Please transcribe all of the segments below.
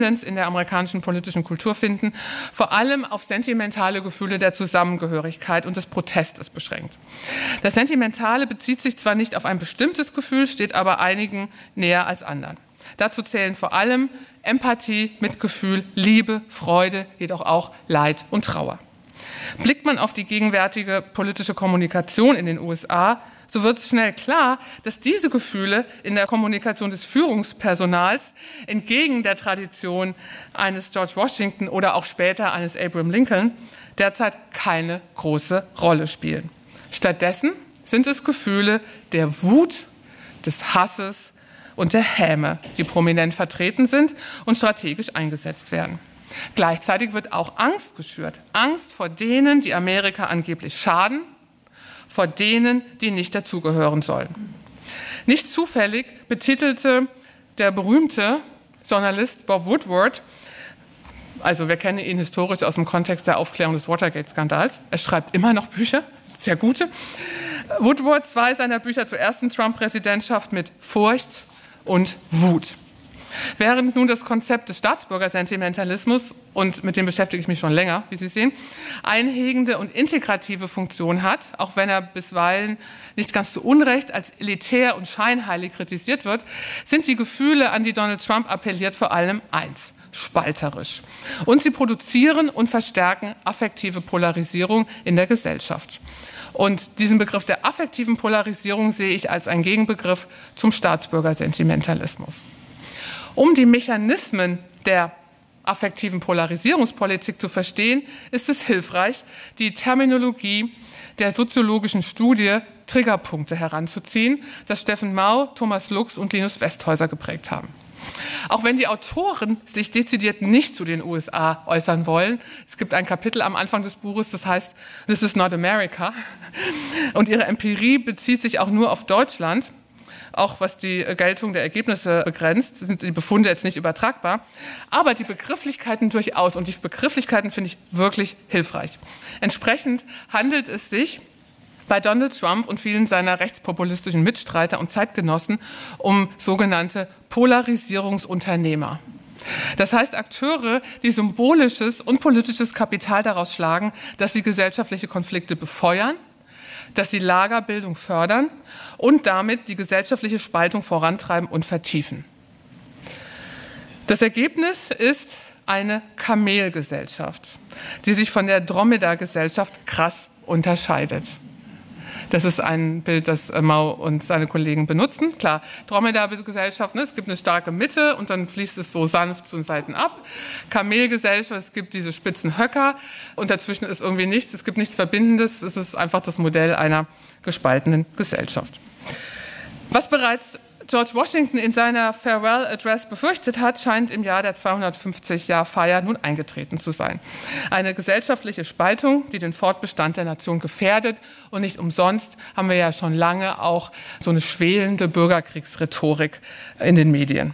in der amerikanischen politischen Kultur finden, vor allem auf sentimentale Gefühle der Zusammengehörigkeit und des Protestes beschränkt. Das Sentimentale bezieht sich zwar nicht auf ein bestimmtes Gefühl, steht aber einigen näher als anderen. Dazu zählen vor allem Empathie, Mitgefühl, Liebe, Freude, jedoch auch Leid und Trauer. Blickt man auf die gegenwärtige politische Kommunikation in den USA, so wird schnell klar, dass diese Gefühle in der Kommunikation des Führungspersonals entgegen der Tradition eines George Washington oder auch später eines Abraham Lincoln derzeit keine große Rolle spielen. Stattdessen sind es Gefühle der Wut, des Hasses und der Häme, die prominent vertreten sind und strategisch eingesetzt werden. Gleichzeitig wird auch Angst geschürt. Angst vor denen, die Amerika angeblich schaden, vor denen, die nicht dazugehören sollen. Nicht zufällig betitelte der berühmte Journalist Bob Woodward, also wir kennen ihn historisch aus dem Kontext der Aufklärung des Watergate-Skandals, er schreibt immer noch Bücher, sehr gute. Woodward 2 seiner Bücher zur ersten Trump-Präsidentschaft mit Furcht und Wut. Während nun das Konzept des Staatsbürgersentimentalismus, und mit dem beschäftige ich mich schon länger, wie Sie sehen, einhegende und integrative Funktion hat, auch wenn er bisweilen nicht ganz zu Unrecht als elitär und scheinheilig kritisiert wird, sind die Gefühle, an die Donald Trump appelliert, vor allem eins: spalterisch. Und sie produzieren und verstärken affektive Polarisierung in der Gesellschaft. Und diesen Begriff der affektiven Polarisierung sehe ich als einen Gegenbegriff zum Staatsbürgersentimentalismus. Um die Mechanismen der affektiven Polarisierungspolitik zu verstehen, ist es hilfreich, die Terminologie der soziologischen Studie Triggerpunkte heranzuziehen, das Steffen Mau, Thomas Lux und Linus Westhäuser geprägt haben. Auch wenn die Autoren sich dezidiert nicht zu den USA äußern wollen, es gibt ein Kapitel am Anfang des Buches, das heißt This is not America, und ihre Empirie bezieht sich auch nur auf Deutschland. Auch was die Geltung der Ergebnisse begrenzt, sind die Befunde jetzt nicht übertragbar. Aber die Begrifflichkeiten durchaus. Und die Begrifflichkeiten finde ich wirklich hilfreich. Entsprechend handelt es sich bei Donald Trump und vielen seiner rechtspopulistischen Mitstreiter und Zeitgenossen um sogenannte Polarisierungsunternehmer. Das heißt Akteure, die symbolisches und politisches Kapital daraus schlagen, dass sie gesellschaftliche Konflikte befeuern, dass sie Lagerbildung fördern und damit die gesellschaftliche Spaltung vorantreiben und vertiefen. Das Ergebnis ist eine Kamelgesellschaft, die sich von der Dromedar-Gesellschaft krass unterscheidet. Das ist ein Bild, das Mau und seine Kollegen benutzen. Klar, Dromedar-Gesellschaft, ne, es gibt eine starke Mitte und dann fließt es so sanft zu den Seiten ab. Kamelgesellschaft, es gibt diese spitzen Höcker und dazwischen ist irgendwie nichts, es gibt nichts Verbindendes, es ist einfach das Modell einer gespaltenen Gesellschaft. Was bereits George Washington in seiner Farewell Address befürchtet hat, scheint im Jahr der 250-Jahr-Feier nun eingetreten zu sein. Eine gesellschaftliche Spaltung, die den Fortbestand der Nation gefährdet. Und nicht umsonst haben wir ja schon lange auch so eine schwelende Bürgerkriegsrhetorik in den Medien.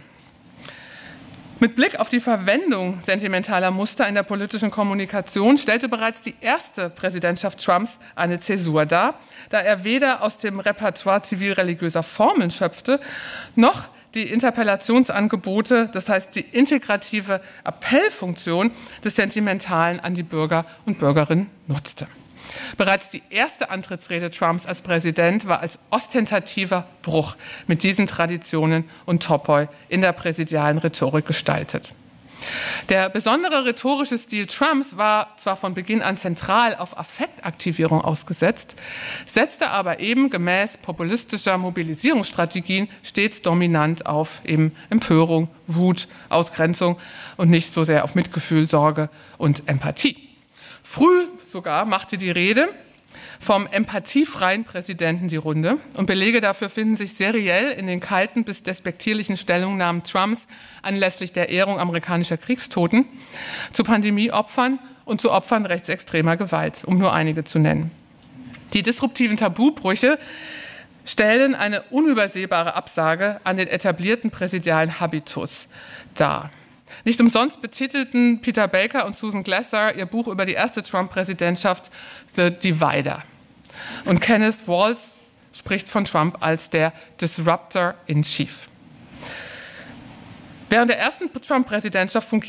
Mit Blick auf die Verwendung sentimentaler Muster in der politischen Kommunikation stellte bereits die erste Präsidentschaft Trumps eine Zäsur dar, da er weder aus dem Repertoire zivil-religiöser Formeln schöpfte, noch die Interpellationsangebote, das heißt die integrative Appellfunktion des Sentimentalen an die Bürger und Bürgerinnen nutzte. Bereits die erste Antrittsrede Trumps als Präsident war als ostentativer Bruch mit diesen Traditionen und Topoi in der präsidialen Rhetorik gestaltet. Der besondere rhetorische Stil Trumps war zwar von Beginn an zentral auf Affektaktivierung ausgesetzt, setzte aber eben gemäß populistischer Mobilisierungsstrategien stets dominant auf eben Empörung, Wut, Ausgrenzung und nicht so sehr auf Mitgefühl, Sorge und Empathie. Früh sogar machte die Rede vom empathiefreien Präsidenten die Runde und Belege dafür finden sich seriell in den kalten bis despektierlichen Stellungnahmen Trumps anlässlich der Ehrung amerikanischer Kriegstoten, zu Pandemieopfern und zu Opfern rechtsextremer Gewalt, um nur einige zu nennen. Die disruptiven Tabubrüche stellen eine unübersehbare Absage an den etablierten präsidialen Habitus dar. Nicht umsonst betitelten Peter Baker und Susan Glasser ihr Buch über die erste Trump-Präsidentschaft The Divider. Und Kenneth Walls spricht von Trump als der Disruptor in Chief. Während der ersten Trump-Präsidentschaft